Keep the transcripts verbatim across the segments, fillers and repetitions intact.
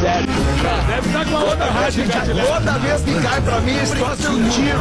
sério. Deve estar com a outra rádio, Toda vez que cai pra mim, esse troço é um tiro.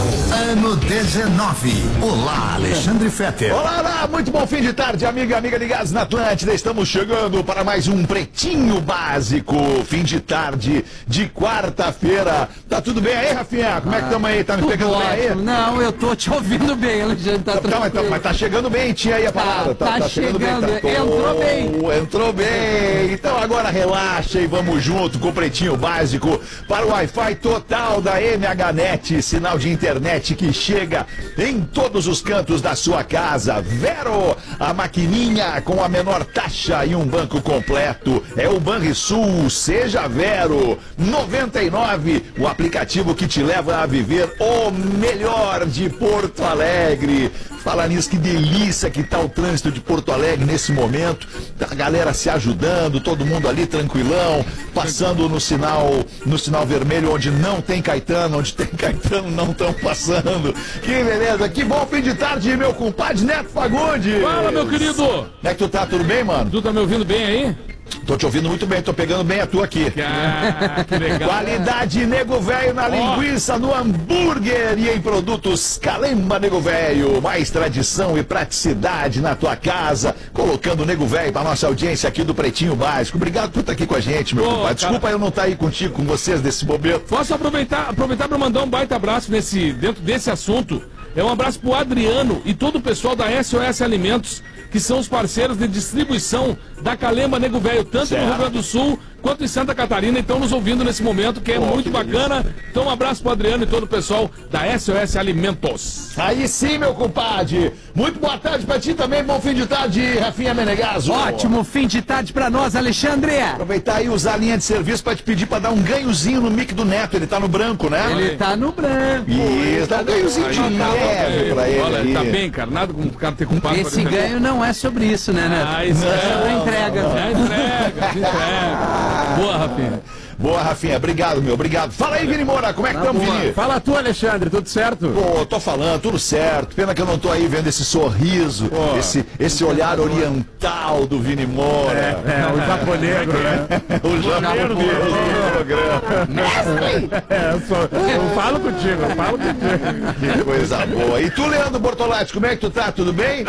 Ano dezenove. Olá, Alexandre Fetter. Olá, olá, muito bom fim de tarde, amiga e amiga ligados na Atlântida. Estamos chegando para mais um Pretinho Básico. Fim de tarde de quarta-feira. Tá tudo bem aí, Rafinha? Como é que estamos aí? Tá me pegando bem aí? Não, eu tô te ouvindo bem, Alexandre. Tá Tá, mas, tá, mas tá chegando bem, tinha aí a parada. tá chegando, entrou bem. Entrou bem. Então agora relaxa e vamos junto com o Pretinho Básico para o Wi-Fi total da M H Net, sinal de internet que chega em todos os cantos da sua casa. Vero, a maquininha com a menor taxa e um banco completo. É o Banrisul, seja Vero. noventa e nove, o aplicativo que te leva a viver o melhor de Porto Alegre. Fala nisso, que delícia que tá o trânsito de Porto Alegre nesse momento. A galera se ajudando, todo mundo ali tranquilão, passando no sinal, no sinal vermelho onde não tem Caetano, onde tem Caetano não estão passando. Que beleza, que bom fim de tarde, meu compadre Neto Fagundes. Fala, meu querido. Como é que tu tá? Tudo bem, mano? Tu tá me ouvindo bem aí? Tô te ouvindo muito bem, tô pegando bem a tua aqui. Ah, que legal. Qualidade Nego Velho na linguiça, no hambúrguer e em produtos Calemba Nego Velho. Mais tradição e praticidade na tua casa. Colocando Nego Velho pra nossa audiência aqui do Pretinho Básico. Obrigado por estar aqui com a gente, meu Pô, compadre. Desculpa cara, eu não estar aí contigo, com vocês nesse momento. Posso aproveitar, aproveitar para mandar um baita abraço nesse, dentro desse assunto. É um abraço pro Adriano e todo o pessoal da S O S Alimentos, que são os parceiros de distribuição da Calemba Nego Velho, tanto Certo. no Rio Grande do Sul quanto em Santa Catarina, e estão nos ouvindo nesse momento, que é Pô, muito que bacana. Então um abraço pro Adriano e todo o pessoal da S O S Alimentos. Aí sim, meu compadre. Muito boa tarde pra ti também. Bom fim de tarde, Rafinha Menegaso. Ótimo fim de tarde pra nós, Alexandre. Aproveitar aí, usar a linha de serviço pra te pedir pra dar um ganhozinho no mic do Neto. Ele tá no branco, né? Ele tá no branco. Isso, dá um ganhozinho de leve pra ele. Olha, ele tá aí. bem, cara. Nada com o cara ter culpado. Esse ganho não é sobre isso, né, Neto? Ah, isso é sobre a entrega. É entrega, entrega. Boa, Rafinha. Boa, Rafinha. Obrigado, meu. Obrigado. Fala aí, Vini Moura. Como é que estamos, Vini? Fala tu, Alexandre, tudo certo? Pô, tô falando, tudo certo. Pena que eu não tô aí vendo esse sorriso, esse, esse olhar oriental do Vini Moura. É, o japonegro, né? O japonês do programa. É, eu, sou, eu falo contigo, eu falo contigo. Que coisa boa. E tu, Leandro Bortolatti, como é que tu tá? Tudo bem?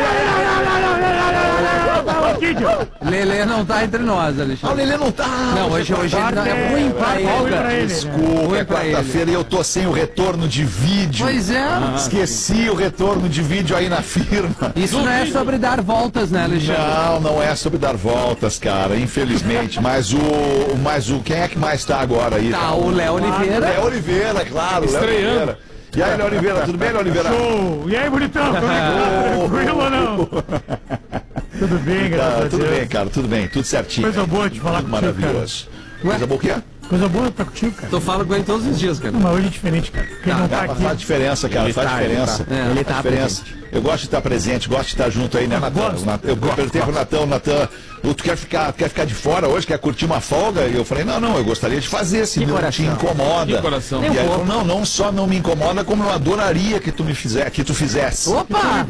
Lelê não tá entre nós, Ah, o Alexandre. Lelê não tá. Não, hoje, hoje ele não, é ruim pra ele. cara. Desculpa, Ruim é pra quarta-feira e eu tô sem o retorno de vídeo. Pois é. Esqueci o retorno de vídeo aí na firma. Isso não é sobre dar voltas, né, Alexandre? Não, não é sobre dar voltas, cara, infelizmente. Mas o. Mas o. Quem é que mais tá agora aí? Tá o Léo Oliveira. Léo Oliveira, claro, Léo Estreando. Oliveira. E aí, Léo Oliveira, tudo bem, Léo Oliveira? Show! E aí, bonitão, como é que tá? Tranquilo ou não? Tudo bem, graças Tá, a tudo Deus. bem, cara, tudo bem, tudo certinho. Coisa boa de falar Tudo contigo, maravilhoso. Coisa boa o quê? Coisa boa tá contigo, cara. Eu falo com ele todos os dias, cara. Não, mas hoje é diferente, cara. Porque ele não tá Cara, aqui. faz diferença, cara, Ele faz tá, ele diferença. tá. É, ele Faz tá diferença. Eu gosto de estar presente, gosto de estar junto aí, né, Natan? gosto. O Natan- Eu perguntei pro Natan, Natan, tu quer ficar, tu quer ficar de fora hoje, quer curtir uma folga? E eu falei, não, não, eu gostaria de fazer, se não te incomoda. Que coração. E aí ele falou, não, não só não me incomoda, como eu adoraria que tu me fizer, que tu fizesse. Opa!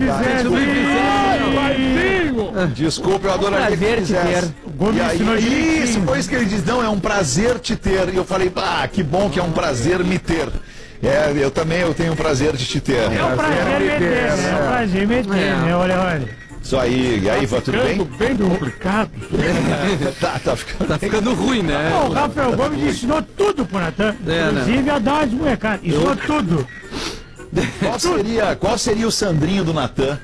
Desculpa, eu adoraria que prazer tu te fizesse. ter. O Gomes E aí, ensinou direitinho. isso, foi isso que ele disse, não, é um prazer te ter. E eu falei, ah, que bom que é um prazer me ter. É, eu também eu tenho o prazer de te ter. É um prazer meter, né? É um prazer meter, É. né? Olha, olha. Isso aí, e aí, Ivan, tudo bem? Bem complicado. Tá, tá ficando. Tá ficando ruim, né? Pô, o Rafael Gomes ensinou tudo pro Natan. É, né? Inclusive a dar as molecadas. Ensinou tudo. Qual seria, qual seria o Sandrinho do Natan?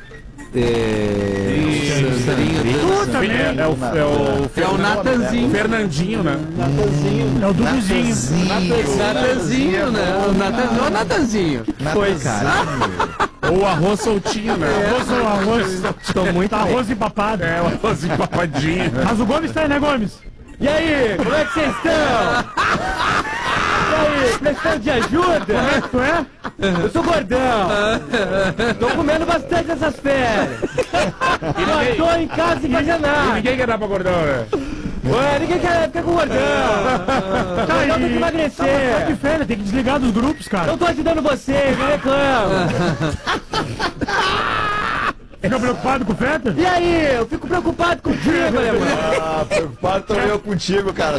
É... Sandrinho Tu do... também. É o, é o É o Natanzinho. Fernandinho, né? É o Duduzinho. Natanzinho, né? O Natan... Não, Natanzinho. Foi, cara. Ou arroz soltinho, né? Arroz, arroz. Tô muito Tá arroz empapado. É, o arroz empapadinho. Mas o Gomes tá aí, né, Gomes? E aí, como é que vocês estão? E aí, precisando de ajuda? Como é que tu é? Eu sou gordão. Tô comendo bastante essas férias. Não tô em casa sem fazer nada. Ninguém quer dar pra gordão, né? Ué, ninguém quer ficar com gordão. Tá Gordão tem que Tá emagrecer. de férias, tem que desligar dos grupos, cara. Não tô ajudando vocês, não reclamo. Fica preocupado com o Feta? E aí, eu fico preocupado contigo, alemão. Ah, preocupado tô eu contigo, cara.